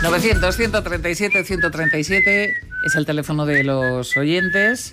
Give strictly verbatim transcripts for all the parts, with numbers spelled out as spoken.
novecientos, ciento treinta y siete, ciento treinta y siete es el teléfono de los oyentes.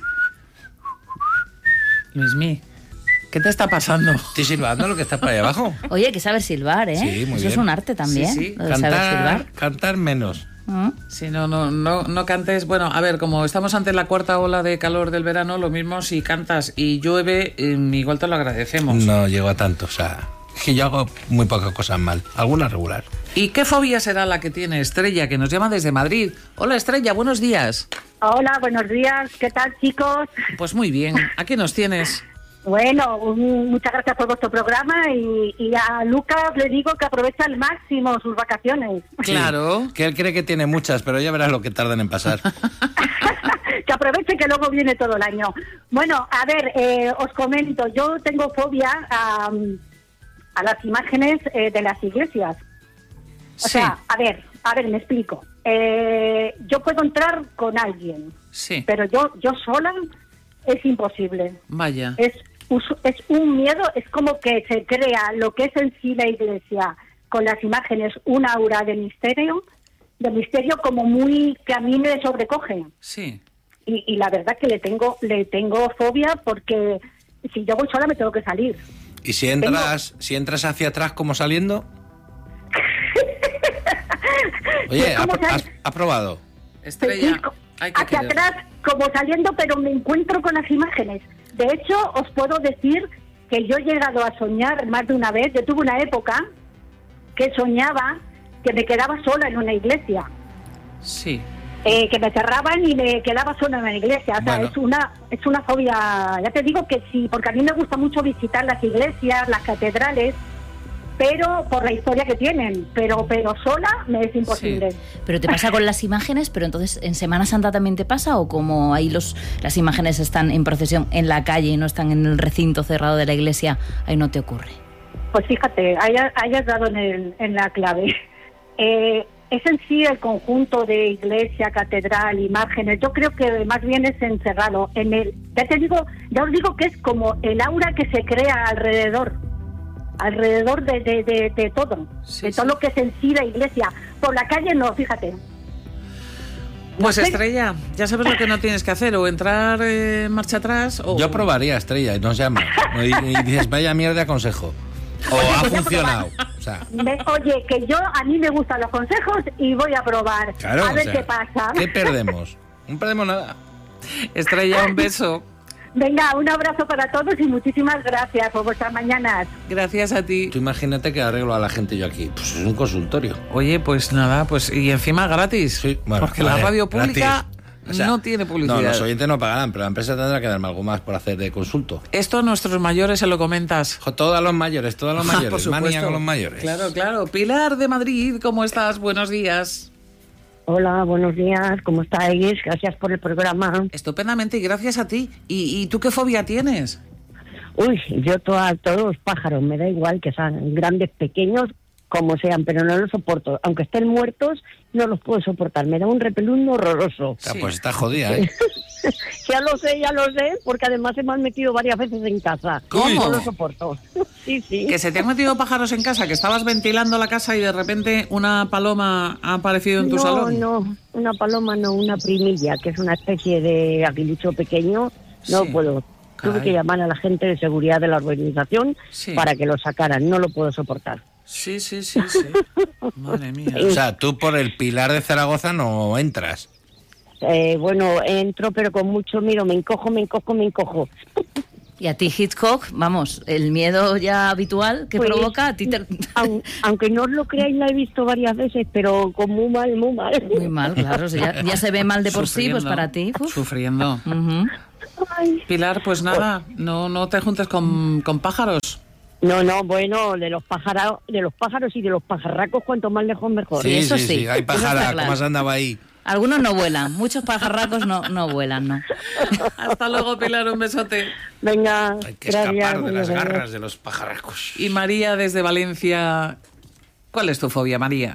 Luismi, ¿qué te está pasando? Estoy silbando lo que está para allá abajo. Oye, hay que saber silbar, ¿eh? Sí, muy Eso bien. es un arte también, Sí, sí. lo de saber Cantar, silbar. cantar menos. ¿Mm? Si no, no, no, no cantes. Bueno, a ver, como estamos ante la cuarta ola de calor del verano, lo mismo si cantas y llueve, eh, igual te lo agradecemos. No llego a tanto, o sea, es que yo hago muy pocas cosas mal, algunas regular. ¿Y qué fobia será la que tiene Estrella, que nos llama desde Madrid? Hola Estrella, buenos días. Hola, buenos días. ¿Qué tal, chicos? Pues muy bien, aquí nos tienes. Bueno, un- muchas gracias por vuestro programa y, y a Lucas le digo que aprovecha al máximo sus vacaciones. Claro. Que él cree que tiene muchas, pero ya verás lo que tardan en pasar. Que aproveche que luego viene todo el año. Bueno, a ver, eh, os comento, yo tengo fobia a, a las imágenes eh, de las iglesias. O Sí, sea, a ver, a ver, me explico. Eh, yo puedo entrar con alguien, sí, pero yo, yo sola es imposible. vaya. Es, us- es un miedo, es como que se crea lo que es en sí la iglesia con las imágenes, un aura de misterio, de misterio como muy, que a mí me sobrecoge. Sí. Y, y la verdad que le tengo, le tengo fobia porque si yo voy sola me tengo que salir. Y si entras, si entras hacia atrás como saliendo... Oye, ¿ha, ¿Cómo sal- has, ha probado? Estrella, Sí, hay que hacia querer. atrás como saliendo, pero me encuentro con las imágenes. De hecho, os puedo decir que yo he llegado a soñar más de una vez. Yo tuve una época que soñaba que me quedaba sola en una iglesia, Sí. eh, que me cerraban y me quedaba sola en una iglesia. O sea, Bueno. es una es una fobia. Ya te digo que sí, porque a mí me gusta mucho visitar las iglesias, las catedrales, pero por la historia que tienen. Pero pero sola me es imposible. Pero te pasa con las imágenes, pero entonces en Semana Santa también te pasa, o como ahí los las imágenes están en procesión en la calle y no están en el recinto cerrado de la iglesia, ahí no te ocurre. Pues fíjate, hayas, hayas dado en, el, en la clave. Eh, es en sí el conjunto de iglesia, catedral, imágenes. Yo creo que más bien es encerrado en el. Ya te digo, ya os digo que es como el aura que se crea alrededor, alrededor de, de, de, de todo, Sí, de todo sí. lo que es en sí la iglesia. Por la calle no, fíjate. Pues No sé. Estrella, ya sabes lo que no tienes que hacer, o entrar eh, marcha atrás o... Yo probaría, Estrella, y nos llama. Y, y dices, vaya mierda de consejo. O ha voy a funcionado. O sea, Me- oye, que yo a mí me gustan los consejos y voy a probar. claro, a o ver sea, qué pasa. ¿qué perdemos? No perdemos nada. Estrella, un beso. Venga, un abrazo para todos y muchísimas gracias por vuestras mañanas. Gracias a ti. Tú imagínate que arreglo a la gente yo aquí. Pues es un consultorio. Oye, pues nada, pues y encima gratis. Sí, bueno, porque a la ver, radio pública gratis. O sea, no tiene publicidad. No, los oyentes no pagarán, pero la empresa tendrá que darme algo más por hacer de consulto. Esto a nuestros mayores se lo comentas. Jo, todos los mayores, todos los Por mayores. supuesto. Manía con los mayores. Claro, claro. Pilar de Madrid, ¿cómo estás? Buenos días. Hola, buenos días, ¿cómo estáis? Gracias por el programa. Estupendamente y gracias a ti. ¿Y, y tú qué fobia tienes? Uy, yo to- a todos los pájaros, me da igual que sean grandes, pequeños, como sean, pero no los soporto. Aunque estén muertos, no los puedo soportar. Me da un repelús horroroso. O sea, Sí. pues está jodida, ¿eh? Ya lo sé, ya lo sé, porque además se me han metido varias veces en casa. ¿Cómo? No lo soporto. Sí, sí. Que se te han metido pájaros en casa, que estabas ventilando la casa y de repente una paloma ha aparecido en tu no, salón. no, una paloma no, una primilla, que es una especie de aguilucho pequeño. No Sí. puedo. Tuve Caray. que llamar a la gente de seguridad de la urbanización Sí. para que lo sacaran. No lo puedo soportar. Sí, sí, sí, sí. Madre mía. O sea, tú por el Pilar de Zaragoza no entras. Eh, bueno, entro, pero con mucho miedo. Me encojo, me encojo, me encojo. Y a ti, Hitchcock, vamos, el miedo ya habitual que Pues, provoca, a ti te... Aun- aunque no os lo creáis, la he visto varias veces, pero con muy mal, muy mal. Muy mal, claro, si ya, ya se ve mal de por sí, pues Sufriendo. para ti. uf. Sufriendo. Ujú. Ay. Pilar, pues nada, no, no te juntes con, con pájaros. No, no, bueno, de los pájaros, de los pájaros y de los pajarracos, cuanto más lejos mejor. Sí, eso sí, sí, sí. Hay eso está pájara, claro. ¿cómo has andado ahí? Algunos no vuelan, muchos pajarracos no, no vuelan, ¿no? Hasta luego, Pilar, un besote. Venga, Hay que gracias. escapar de las Adiós. garras de los pajarracos. Y María desde Valencia. ¿Cuál es tu fobia, María?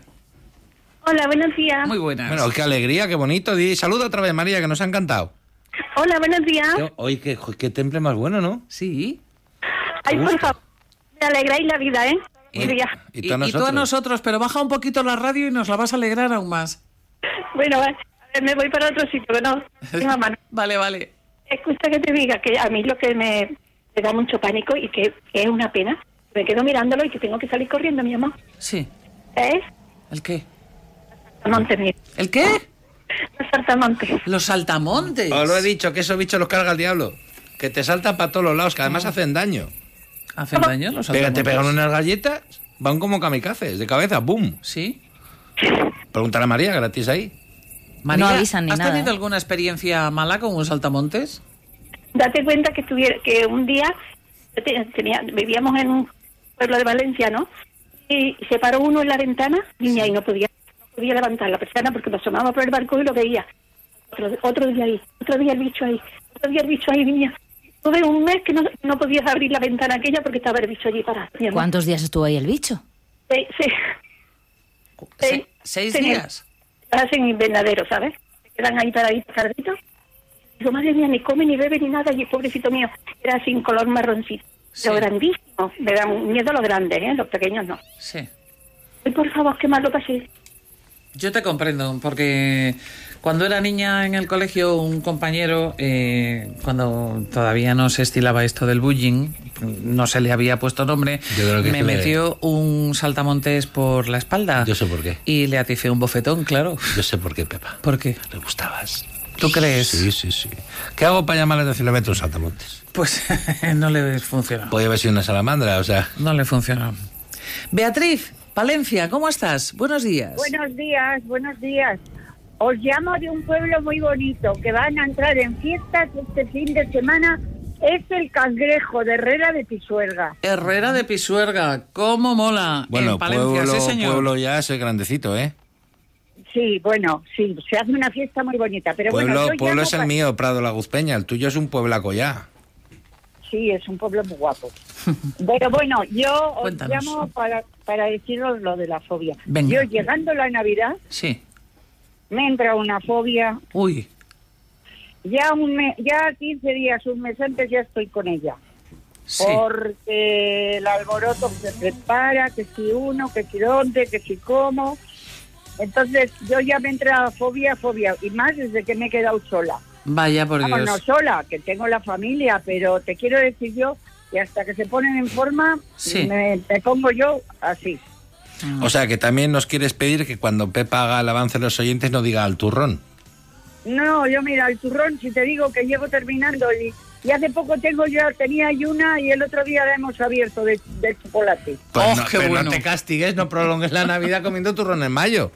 Hola, buenos días. Muy buenas. Bueno, qué alegría, qué bonito. Di saluda otra vez, María, que nos ha encantado. Hola, buenos días. Oye, qué, qué temple más bueno, ¿no? Sí. Ay, por gusta. favor, me alegráis la vida, ¿eh? Silvia. ¿Y, Y, tú a y nosotros? tú a nosotros, pero baja un poquito la radio y nos la vas a alegrar aún más. Bueno, a ver, me voy para otro sitio, que no tengo a mano. Vale, vale. Escucha que te diga que a mí lo que me, me da mucho pánico y que, que es una pena, me quedo mirándolo y que tengo que salir corriendo, mi amor. Sí. ¿Es? ¿El qué? Saltamontes, mira. ¿El qué? Los saltamontes. Los saltamontes. Os lo he dicho, que esos bichos los carga el diablo. Que te saltan para todos los lados, que además hacen daño. ¿Hacen daño los Pega, saltamontes? te pegan unas galletas, van como kamikazes, de cabeza, ¡boom! ¿Sí? Pregúntale a María, que la tienes ahí. María, No avisan ni ¿has nada, tenido ¿eh? alguna experiencia mala con un saltamontes? Date cuenta que estuviera, que un día yo te- tenía, vivíamos en un pueblo de Valencia, ¿no? Y se paró uno en la ventana, niña, y no podía, no podía levantar la persiana porque me asomaba por el balcón y lo veía. Otro, otro día ahí, otro día el bicho ahí, otro día el bicho ahí, niña. Tuve un mes que no, no podías abrir la ventana aquella porque estaba el bicho allí parado. mi amor. ¿Cuántos días estuvo ahí el bicho? Sí, sí. Se- Sí, ¿Seis sí. días? Hacen invernadero, ¿sabes? Se quedan ahí paraditos, carditos. Digo, madre mía, ni come, ni bebe, ni nada. Y el pobrecito mío era sin color marroncito. Sí. Pero grandísimo. Me dan miedo los grandes, ¿eh? Los pequeños no. Sí. Ay, por favor, qué mal lo pasé. Yo te comprendo, porque cuando era niña en el colegio, un compañero, eh, cuando todavía no se estilaba esto del bullying, no se le había puesto nombre, Yo creo que me es que le- metió un saltamontes por la espalda. Yo sé por qué. Y le aticé un bofetón, claro. Yo sé por qué, Pepa. ¿Por qué? Le gustabas. ¿Tú crees? Sí, sí, sí. ¿Qué hago para llamarle la atención? Le meto un saltamontes. Pues no le funcionó. Podría haber sido una salamandra, o sea... No le funcionó. Beatriz, Palencia, ¿cómo estás? Buenos días. Buenos días, buenos días. Os llamo de un pueblo muy bonito que van a entrar en fiestas este fin de semana. Es el Cangrejo de Herrera de Pisuerga. Herrera de Pisuerga, ¿cómo mola? Bueno, en Palencia, pueblo, sí, señor. pueblo ya es grandecito, ¿eh? Sí, bueno, sí, se hace una fiesta muy bonita. Pero Pueblo, bueno, yo pueblo llamo es el pa- mío, Prado La Guzpeña. El tuyo es un pueblaco ya. Sí, es un pueblo muy guapo. Pero bueno, yo os Cuéntanos. llamo para, para deciros lo de la fobia. Venga. Yo llegando la Navidad Sí. me entra una fobia. Uy, Ya un me- ya quince días, un mes antes ya estoy con ella. sí. Porque el alboroto se prepara, que si uno, que si dónde, que si cómo. Entonces yo ya me entra fobia, fobia, y más desde que me he quedado sola. Vaya por Vamos, Dios. no sola, que tengo la familia, pero te quiero decir yo que hasta que se ponen en forma, Sí. me, me pongo yo así. O sea, que también nos quieres pedir que cuando Pepa haga el avance de los oyentes no diga al turrón. No, yo mira, el turrón, si te digo que llevo terminando y, y hace poco tengo ya, tenía ahí una y el otro día la hemos abierto de, de chocolate. Pues Oh, no, qué pero bueno. no te castigues, no prolongues la Navidad comiendo turrón en mayo.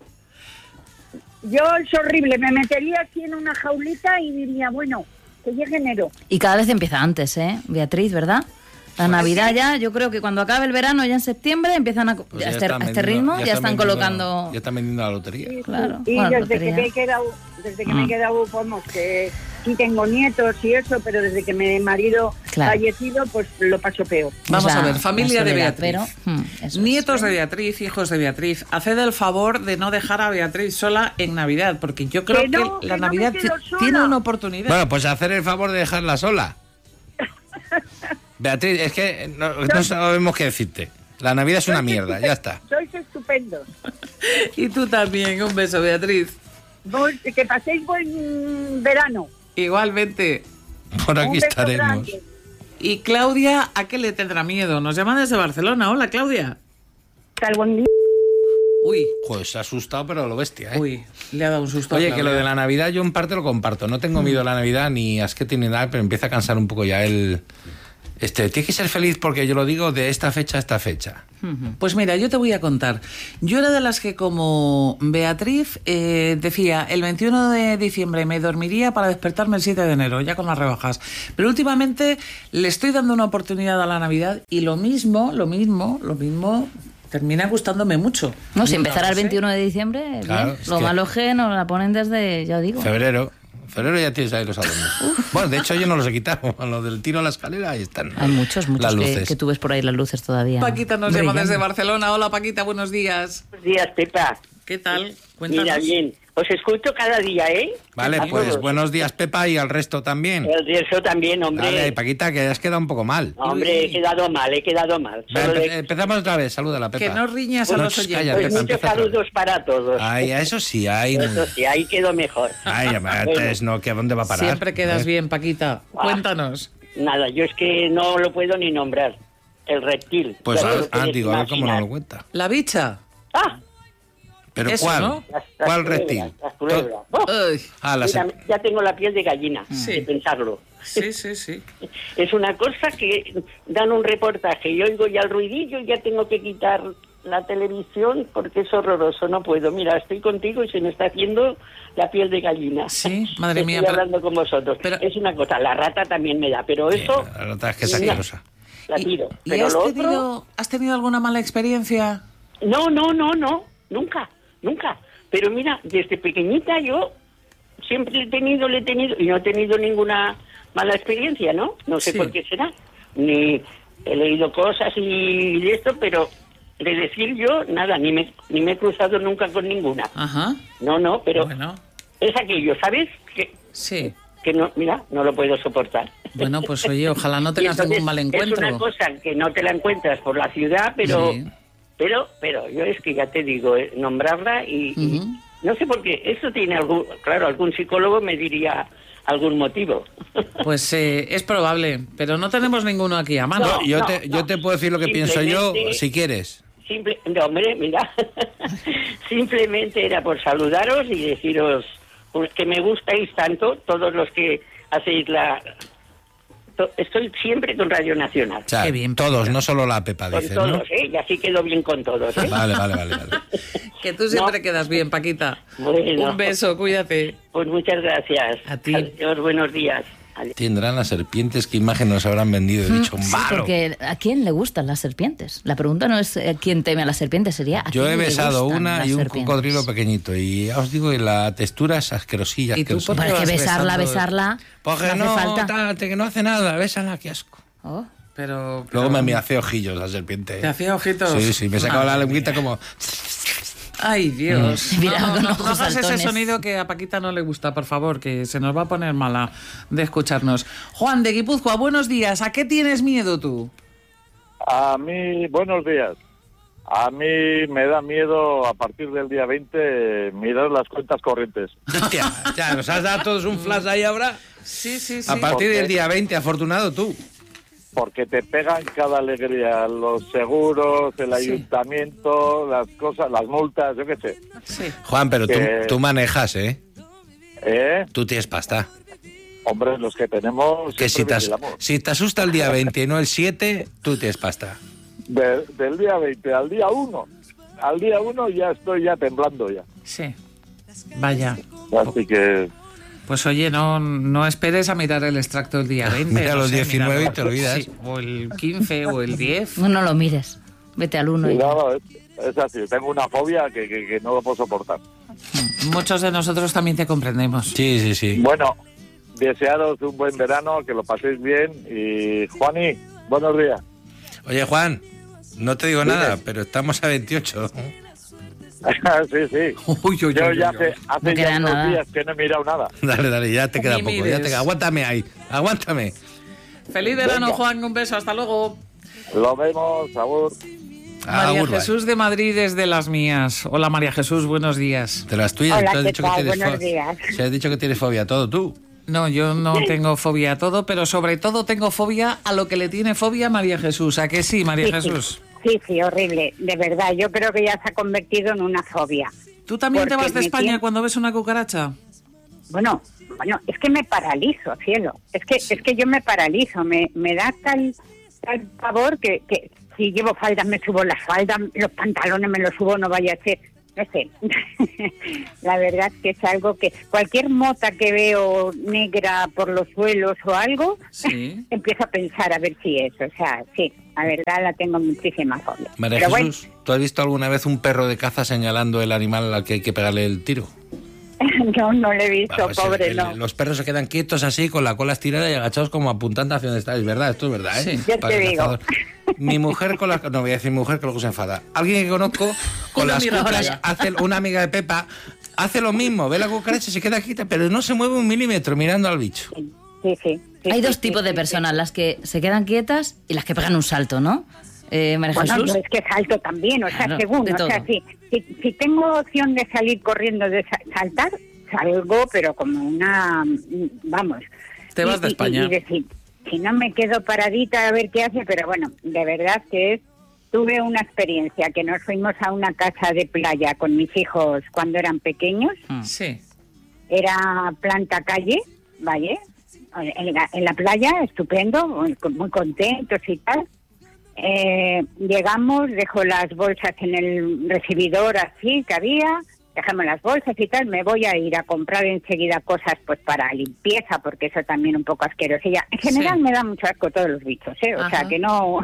Yo es horrible, me metería aquí en una jaulita y diría, bueno, que llegue enero. Y cada vez empieza antes, ¿eh, Beatriz, ¿verdad? La Navidad ya, yo creo que cuando acabe el verano, ya en septiembre, empiezan a... Pues a ya este, están a este vendiendo- ritmo ya están vendiendo- colocando... Ya están vendiendo la lotería. Sí, Claro, sí. Y bueno, desde lotería. que me he quedado, desde que me Mm. he quedado, vamos, que sí tengo nietos y eso, pero desde que mi marido Claro. fallecido, pues lo paso peor. Vamos Es la- a ver, familia la de soledad, Beatriz. pero, mm, eso es. Nietos de Beatriz, hijos de Beatriz, haced el favor de no dejar a Beatriz sola en Navidad, porque yo creo Que no, que la que no me Navidad quedo ti- sola. tiene una oportunidad. Bueno, pues hacer el favor de dejarla sola. Beatriz, es que no, no sabemos qué decirte. La Navidad es una Sois mierda, estupe- ya está. Sois estupendos. Y tú también, un beso, Beatriz. Vos- que paséis buen verano. Igualmente. Por aquí Un beso estaremos. grande. Y Claudia, ¿a qué le tendrá miedo? Nos llaman desde Barcelona. Hola, Claudia. Tal buen día. Uy, Pues se ha asustado, pero lo bestia, ¿eh? uy, le ha dado un susto. a Oye, que Claudia. lo de la Navidad yo en parte lo comparto. No tengo miedo a la Navidad ni asquete ni nada, pero empieza a cansar un poco ya el... Este, tienes que ser feliz porque yo lo digo de esta fecha a esta fecha. Pues mira, yo te voy a contar. Yo era de las que, como Beatriz, eh, decía, el veintiuno de diciembre me dormiría para despertarme el siete de enero, ya con las rebajas. Pero últimamente le estoy dando una oportunidad a la Navidad y lo mismo, lo mismo, lo mismo termina gustándome mucho. No, si empezara el No sé. veintiuno de diciembre, bien. Claro, es Lo que- malo es que nos la ponen desde, ya digo. Febrero. Febrero ya tienes ahí los adornos. Bueno, de hecho yo no los he quitado. A lo del tiro a la escalera, ahí están. Hay muchos, muchos Las que, luces. que tú ves por ahí las luces todavía. Paquita nos llama brillando. desde Barcelona. Hola, Paquita, buenos días. Buenos días, Pepa. ¿Qué tal? Cuéntanos. Mira, bien. Os escucho cada día, ¿eh? Vale, A pues todos. buenos días, Pepa, y al resto también. El resto también, hombre. Dale, Paquita, que has quedado un poco mal. Hombre, he quedado mal, he quedado mal. Va, Solo empe- le- empezamos otra vez, salúdala, Pepa. Que no riñas a No, los ch, oyentes. cállate, Pues Pepa, muchos empieza otra vez. saludos para todos. Ay, a eso sí, ay. Eso sí, ahí quedó mejor. Ay, antes no, que ¿a dónde va a parar? Siempre quedas ¿Eh? bien, Paquita. Ah. Cuéntanos. Nada, yo es que no lo puedo ni nombrar. El reptil. Pues Ya te lo ah, puedes digo, a ver cómo no imaginar. lo cuenta. La bicha. Ah, ¿Pero Eso, cuál? ¿no? las, las ¿Cuál culebras, reptil? Las culebras. Oh, Ay, Ah, la mira, se- ya tengo la piel de gallina Sí. de pensarlo. sí, sí, sí. Es una cosa que dan un reportaje y oigo ya el ruidillo y ya tengo que quitar la televisión porque es horroroso, no puedo. Mira, estoy contigo y se me está haciendo la piel de gallina. Sí, madre mía, Estoy pero- hablando con vosotros. pero- Es una cosa, la rata también me da, pero Sí, eso la verdad es que es no, asquerosa. la tiro. ¿Y Pero has lo otro, tenido, has tenido alguna mala experiencia? no, no, no, no, nunca, nunca. Pero mira, desde pequeñita yo siempre he tenido, le he tenido, y no he tenido ninguna mala experiencia, ¿no? No sé Sí. por qué será. Ni he leído cosas y de esto, pero de decir yo, nada, ni me, ni me he cruzado nunca con ninguna. Ajá. No, no, pero Bueno, es aquello, ¿sabes? Que, sí. que no, mira, no lo puedo soportar. Bueno, pues oye, ojalá no Y tengas entonces ningún mal encuentro. Es una cosa que no te la encuentras por la ciudad, pero... Sí. Pero, pero yo es que ya te digo, eh, nombrarla y, y Ujú. no sé por qué. Eso tiene algún, claro, algún psicólogo me diría algún motivo. Pues eh, es probable, pero no tenemos ninguno aquí a mano. No. Yo, te, yo te puedo decir lo que pienso yo, Simplemente- si quieres. Simple, no, hombre, mira, simplemente era por saludaros y deciros pues, que me gustáis tanto, todos los que hacéis la... to- Estoy siempre con Radio Nacional. O sea, Qué bien, todos, Paquita. no solo la Pepa, Con dices, todos, ¿no? ¿eh? Y así quedo bien con todos, ¿eh? Vale, vale, vale, vale. Que tú siempre No. quedas bien, Paquita. Bueno. Un beso, cuídate. Pues muchas gracias. A ti. Adiós, buenos días. Adiós. Tendrán las serpientes, qué imagen nos habrán vendido. He dicho, Sí, malo. porque ¿a quién le gustan las serpientes? La pregunta no es eh, quién teme a las serpientes, sería ¿a Yo quién he le besado gustan una las y un serpientes? cocodrilo pequeñito. Y ya os digo que la textura es asquerosilla. ¿Y tú por asquerosilla. qué Porque vas besarla, besando? besarla, Porque no hace no, falta. tal, que no hace nada, bésala, qué asco. Oh. Pero, Luego pero- me, me hacía ojillos la serpiente. ¿Te hacía ojitos? Sí, sí, me sacaba la Madre lengüita mía. como... Ay, Dios. Mira, no, no, con no, ojos no hagas ese saltones. sonido que a Paquita no le gusta, por favor, que se nos va a poner mala de escucharnos. Juan de Guipúzcoa, buenos días. ¿A qué tienes miedo tú? A mí, buenos días. A mí me da miedo a partir del día veinte mirar las cuentas corrientes. Hostia, ya, nos has dado todos un flash ahí ahora. Sí, sí, sí. A partir ¿Por qué? del día veinte, afortunado tú. Porque te pegan cada alegría, los seguros, el Sí. ayuntamiento, las cosas, las multas, yo qué sé. Sí. Juan, pero tú, Que- tú manejas, ¿eh? ¿Eh? Tú tienes pasta. Hombre, los que tenemos... Que si siempre te, as- vigilamos. si te asusta el día veinte y no el siete, tú tienes pasta. De- del día veinte al día uno, al día uno ya estoy ya temblando ya. Sí. Vaya. Así que... Pues oye, no, no esperes a mirar el extracto del día veinte. Mira no los sé, diecinueve míralo. y te olvidas. Sí, o el quince o el diez. No, no lo mires. Vete al uno y... Cuidado, es, es así, tengo una fobia que, que, que no lo puedo soportar. Muchos de nosotros también te comprendemos. Sí, sí, sí. Bueno, desearos un buen verano, que lo paséis bien y Juani, buenos días. Oye, Juan, no te digo Dime. nada, pero estamos a veintiocho. sí, sí. Uy, uy, Yo uy, ya uy, hace, uy. hace No ya queda unos nada. días que no he mirado nada. Dale, dale, ya te queda Ni poco. Ya mires. te queda. Aguántame ahí, aguántame. Feliz verano, Venga. Juan. Un beso. Hasta luego. Lo vemos, sabor. María Agur, bye. Jesús de Madrid es de las mías. Hola, María Jesús. Buenos días. De las tuyas, Hola, tú has ¿qué dicho que tal? tienes Buenos fobia. días. Se has dicho que tienes fobia a todo tú. No, yo no tengo fobia a todo, pero sobre todo tengo fobia a lo que le tiene fobia María Jesús. ¿A que sí, María Sí, Jesús? Sí, sí, horrible. De verdad, yo creo que ya se ha convertido en una fobia. ¿Tú también te Porque vas de me España tiene- cuando ves una cucaracha? Bueno, bueno, es que me paralizo, cielo. Es que es que yo me paralizo, me, me da tal, tal pavor que, que si llevo faldas me subo las faldas, los pantalones me los subo, no vaya a ser, no sé. La verdad es que es algo que cualquier mota que veo negra por los suelos o algo, Sí. empiezo a pensar a ver si es. O sea, sí, la verdad la tengo muchísima fobia. María Pero bueno, Jesús, ¿tú has visto alguna vez un perro de caza señalando el animal al que hay que pegarle el tiro? no, no lo he visto, Ah, pues pobre, el- no. Los perros se quedan quietos así, con la cola estirada y agachados como apuntando hacia donde está. Es verdad, esto es verdad, ¿eh? Sí. Yo Para te el digo. cazador. Mi mujer con las... No voy a decir mi mujer, que luego se enfada. Alguien que conozco con Una las amiga cucas, tuya. hace una amiga de Pepa, hace lo mismo, ve la cucaracha y se queda quieta, pero no se mueve un milímetro mirando al bicho. Sí, sí. sí, Hay sí, dos sí, tipos sí, de sí. personas, las que se quedan quietas y las que pegan un salto, ¿no? Eh, María Bueno, Jesús. yo es que salto también, o sea, Claro, según, de o sea, todo. si, si, si tengo opción de salir corriendo, de sa- saltar, salgo, pero como una, vamos. Te vas Y- de y- España. Y, decir, si no me quedo paradita a ver qué hace, pero bueno, de verdad que es, tuve una experiencia, que nos fuimos a una casa de playa con mis hijos cuando eran pequeños, Sí. era planta calle, ¿vale? En la, en la playa, estupendo, muy, muy contentos y tal. Eh, llegamos, dejo las bolsas en el recibidor así que había, dejamos las bolsas y tal, me voy a ir a comprar enseguida cosas pues para limpieza, porque eso también un poco asquerosilla. En general Sí. me da mucho asco todos los bichos, ¿eh? O Ajá. sea que no,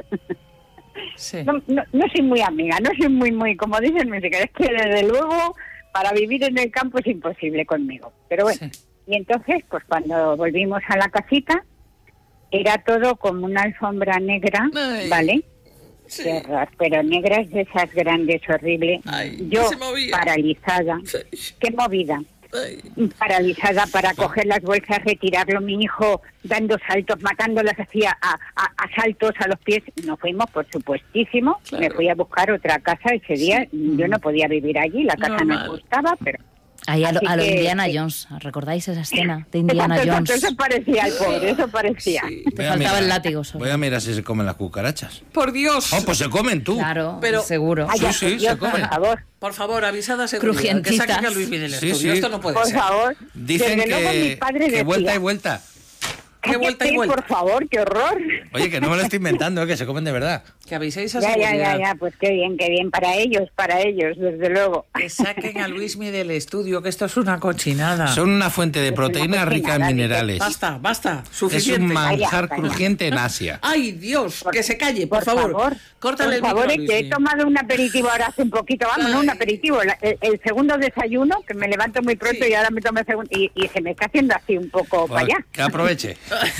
Sí. no, no, no soy muy amiga, no soy muy, muy, como dicen mis hijas, es que desde luego para vivir en el campo es imposible conmigo. Pero bueno, Sí. y entonces pues cuando volvimos a la casita, era todo como una alfombra negra, Ay. ¿vale? Sí. Qué horror, pero negras de esas grandes, horrible. Ay, Yo se movía. paralizada. Qué movida. Ay. Paralizada para coger las bolsas, retirarlo. Mi hijo dando saltos, matándolas hacía a, a, a saltos a los pies. Nos fuimos, por supuestísimo. Claro. Me fui a buscar otra casa ese día. Yo no podía vivir allí, la casa Normal. no me gustaba, pero... Ahí a lo, Así a lo que- Indiana sí. Jones. ¿Recordáis esa escena de Indiana Exacto, Jones? exacto, eso parecía el pobre, eso parecía. Sí. Te faltaba el látigo solo. Voy a mirar si se comen las cucarachas. Por Dios. Oh, pues se comen tú. Claro, Pero- seguro. Vaya, sí, por Dios, se comen. por favor, Por favor, avisada seguridad. Que Crujientitas. saquen a Luis del Sí, estudio. sí. Esto no puede por ser. favor. Dicen Desde luego mi que, padre que decía, vuelta y vuelta. Qué vuelta y "Cállate, vuelta. por favor, qué horror. Oye, que no me lo estoy inventando, ¿eh? Que se comen de verdad. Que aviséis a Ya, ya, seguridad. ya, ya, pues qué bien, qué bien. Para ellos, para ellos, desde luego. Que saquen a Luismi del estudio, que esto es una cochinada. Son una fuente de proteínas rica en minerales. Basta, basta. Es Suficiente. un manjar Vaya, vaya. crujiente en Asia. Ay, Dios, Por- que se calle, por, Por favor, Córtale por el favor, micro, es que he Luismi. tomado un aperitivo ahora hace un poquito, vamos, no un aperitivo, la- el, el segundo desayuno, que me levanto muy pronto Sí. y ahora me tomo el segundo, y, y se me está haciendo así un poco para allá. Que aproveche.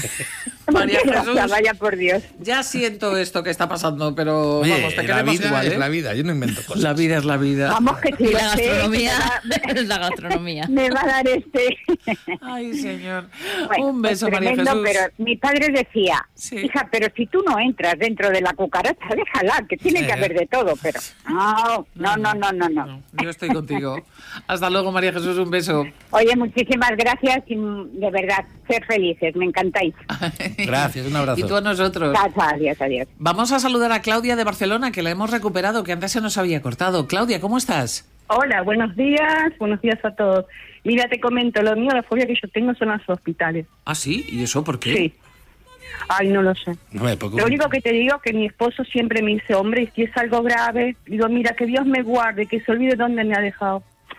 María Muchas Jesús. gracias, vaya por Dios. Ya siento esto que está pasando, pero Oye, vamos, te la queremos vida igual, es ¿eh? la vida, yo no invento cosas. La vida es la vida. Vamos, que si Y lo la sé, gastronomía me va- es la gastronomía. me va a dar este... Ay, señor. Bueno, Un beso, pues María tremendo, Jesús. pero mi padre decía, Sí. hija, pero si tú no entras dentro de la cucaracha, déjala, que tiene Sí. que haber de todo, pero no, no, no, no, no, no. No, yo estoy contigo. Hasta luego, María Jesús, un beso. Oye, muchísimas gracias y mm, de verdad, ser felices, me encantáis. Gracias, un abrazo. Y tú a nosotros. Chao, chao, adiós, adiós. Vamos a saludar a Claudia de Barcelona, que la hemos recuperado, que antes se nos había cortado. Claudia, ¿cómo estás? Hola, buenos días, buenos días a todos. Mira, te comento, lo mío, la fobia que yo tengo son los hospitales. Ah, sí, ¿y eso por qué? Sí. Ay, no lo sé. No me preocupo. Lo único que te digo es que mi esposo siempre me dice, hombre, si es algo grave, digo, mira, que Dios me guarde, que se olvide dónde me ha dejado.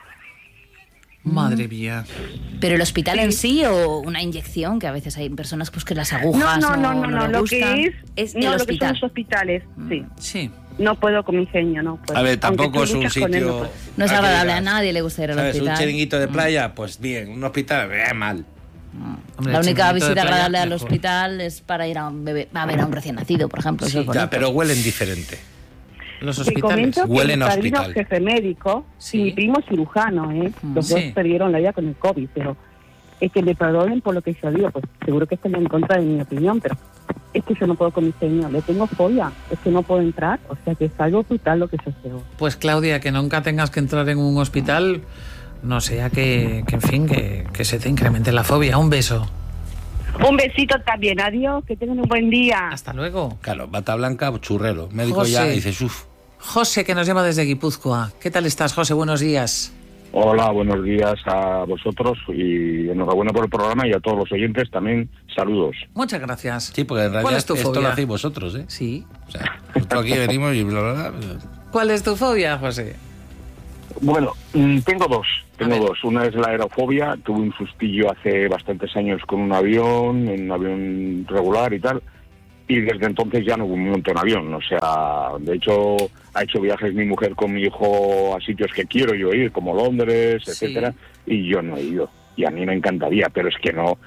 Madre mía. ¿Pero el hospital en sí o una inyección? Que a veces hay personas pues que las agujas No, no, no, no, no, no, les lo gustan. que es, es no, el lo que son hospital. los hospitales, sí. Sí. No puedo con mi genio, no puedo. A ver, Aunque tampoco tú es un luchas con él, no sitio... puedo. No es al que agradable, a digas, nadie le gusta ir al ¿sabes? hospital. Un chiringuito de playa, pues bien. Un hospital, eh, mal. Hombre, La el única chiringuito de visita playa, agradable al mejor. hospital es para ir a, un bebé, a ver a un recién nacido, por ejemplo. eso es Ya, bonito. pero huelen diferente. Los Te hospitales. comento que Huelen mi a padrino hospital. jefe médico Sí. y mi primo cirujano, ¿eh? Los Sí. dos perdieron la vida con el COVID, pero es que me perdonen por lo que yo digo, pues seguro que están en contra de mi opinión, pero es que yo no puedo con mi señor, le tengo fobia, es que no puedo entrar, o sea que es algo brutal lo que yo hago. Pues Claudia, que nunca tengas que entrar en un hospital, no sea que, que en fin, que, que se te incremente la fobia. Un beso. Un besito también, adiós, que tengan un buen día. Hasta luego. Claro, bata blanca, churrero. Médico José. ya dice, uff. José, que nos llama desde Guipúzcoa. ¿Qué tal estás, José? Buenos días. Hola, buenos días a vosotros y enhorabuena por el programa y a todos los oyentes también saludos. Muchas gracias. Sí, porque en ¿Cuál realidad es tu esto fobia? lo hacéis vosotros, ¿eh? Sí. O sea, nosotros aquí venimos y bla, bla, bla. ¿Cuál es tu fobia, José? Bueno, mm, tengo dos, tengo A ver. dos. Una es la aerofobia, tuve un sustillo hace bastantes años con un avión, en un avión regular y tal, y desde entonces ya no monto en avión, o sea, de hecho ha hecho viajes mi mujer con mi hijo a sitios que quiero yo ir, como Londres, Sí. etcétera, y yo no he ido, y a mí me encantaría, pero es que no,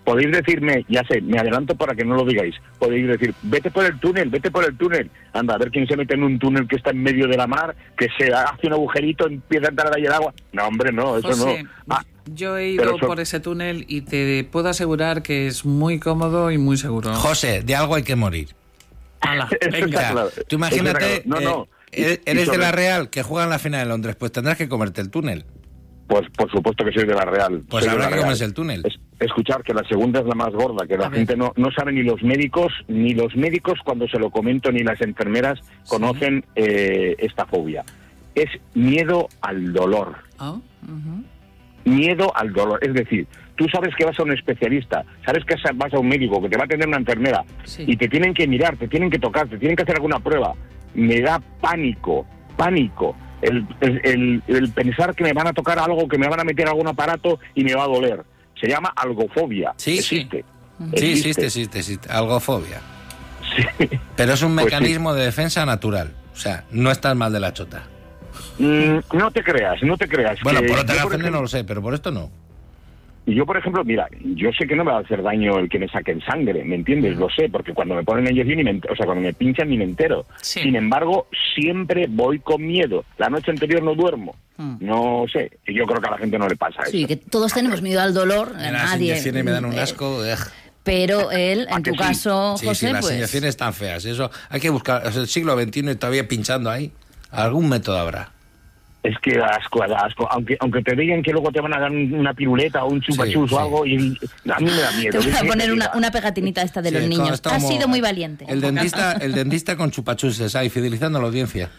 podéis decirme, ya sé, me adelanto para que no lo digáis, podéis decir, vete por el túnel, vete por el túnel. Anda, a ver quién se mete en un túnel que está en medio de la mar, que se hace un agujerito, empieza a entrar ahí el agua. No, hombre, no, eso José, no. Ah, yo he ido eso... por ese túnel y te puedo asegurar que es muy cómodo y muy seguro. José, de algo hay que morir. Ala, venga, claro. Tú imagínate, no, no. Eh, eres sobre... de la Real, que juega en la final de Londres, pues tendrás que comerte el túnel. Pues por supuesto que soy de la Real. Pues soy habrá que comerse el túnel. Es, escuchar que la segunda es la más gorda, que la a gente no, no sabe, ni los médicos, ni los médicos cuando se lo comento, ni las enfermeras conocen sí. eh, esta fobia. Es miedo al dolor. Oh. Uh-huh. Miedo al dolor. Es decir, tú sabes que vas a un especialista, sabes que vas a un médico, que te va a atender una enfermera, sí. y te tienen que mirar, te tienen que tocar, te tienen que hacer alguna prueba. Me da pánico, pánico. El, el, el, el pensar que me van a tocar algo, que me van a meter algún aparato y me va a doler. Se llama algofobia. Sí, existe. Sí, existe, existe, existe, existe. Algofobia. Sí. Pero es un pues mecanismo sí. de defensa natural. O sea, no estás mal de la chota. Mm, no te creas, no te creas. Bueno, que por otras razones ejemplo... no lo sé, pero por esto no. Y yo, por ejemplo, mira, yo sé que no me va a hacer daño el que me saquen sangre, ¿me entiendes? Lo sé, porque cuando me ponen inyección, ni me ent- o sea, cuando me pinchan ni me entero. Sí. Sin embargo, siempre voy con miedo. La noche anterior no duermo. Mm. No sé, y yo creo que a la gente no le pasa sí, eso. Sí, que todos tenemos miedo al dolor, a las nadie. Las inyecciones me dan un asco. Eh, pero él, en tu sí? caso, sí, José, sí, las pues... inyecciones están feas. Eso hay que buscar. Es el siglo veintiuno y todavía pinchando ahí. Algún método habrá. Es que da asco, da asco. Aunque, aunque te digan que luego te van a dar una piruleta o un chupachus sí, o algo, sí. y a mí me da miedo. Te van a poner una, una pegatinita esta de sí, los niños. Has sido muy valiente. El dentista, el dentista con chupachuses ahí, fidelizando a la audiencia.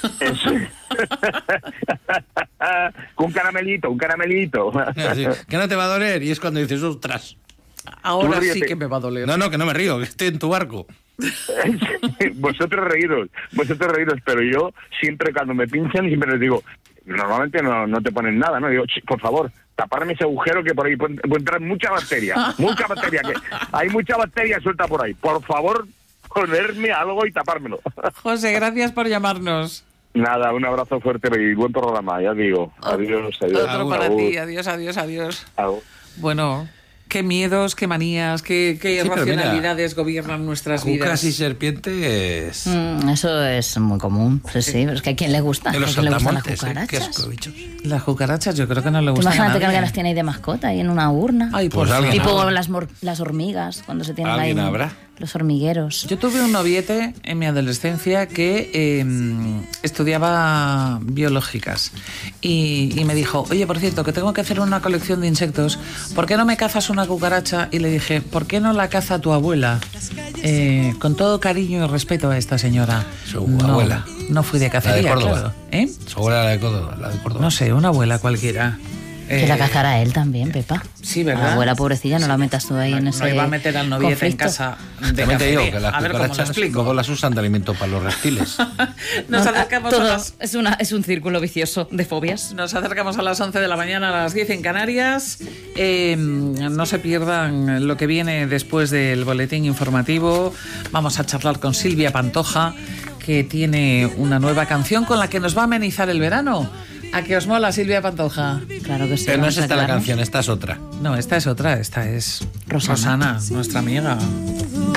Un caramelito, un caramelito. Sí, que no te va a doler, y es cuando dices, ostras. Ahora sí que me va a doler. No, no, que no me río, que estoy en tu barco. Vosotros reíros, vosotros reíros, pero yo siempre cuando me pinchan siempre les digo, normalmente no, no te ponen nada, ¿no? Digo, por favor, taparme ese agujero que por ahí puede, puede entrar mucha bacteria, mucha bacteria, que hay mucha bacteria suelta por ahí. Por favor, ponerme algo y tapármelo. José, gracias por llamarnos. Nada, un abrazo fuerte y buen programa, ya digo. Adiós, adiós. Otro adiós. para ti, adiós, adiós, adiós. Adiós. Bueno... Qué miedos, qué manías, qué, qué sí, irracionalidades mira, gobiernan nuestras vidas. Cucas y serpientes. Mm, eso es muy común. Sí, sí, es que a quién le gusta. De los ¿A quién le gustan las cucarachas? cucarachas? ¿Eh? Las cucarachas yo creo que no le gustan. Imagínate a que alguien las tiene ahí de mascota, ahí en una urna. Ay, pues tipo las, mor- las hormigas, cuando se tienen ahí. ¿Habrá? Los hormigueros. Yo tuve un noviete en mi adolescencia que eh, estudiaba biológicas y, y me dijo, oye, por cierto, que tengo que hacer una colección de insectos, ¿por qué no me cazas una cucaracha? Y le dije, ¿por qué no la caza tu abuela? Eh, con todo cariño y respeto a esta señora. Su no, abuela. No fui de cacería, la de Córdoba. Claro. ¿Eh? Su abuela la de Córdoba, la de Córdoba. No sé, una abuela cualquiera. Que eh, la cazara él también, Pepa. Sí, ¿verdad? La abuela pobrecilla, no la metas tú ahí no, en no ese No iba a meter al noviete conflicto. en casa de También te digo que a las ver cómo lo cucarachas explico. luego las usan de alimento para los reptiles. Nos acercamos Todo a las... es, una, es un círculo vicioso de fobias. Nos acercamos a las once de la mañana, a las diez en Canarias. Eh, no se pierdan lo que viene después del boletín informativo. Vamos a charlar con Silvia Pantoja, que tiene una nueva canción con la que nos va a amenizar el verano. ¿A qué os mola, Silvia Pantoja? Claro que sí. Pero no es esta la canción, esta es otra. No, esta es otra, esta es Rosana, Rosana nuestra amiga.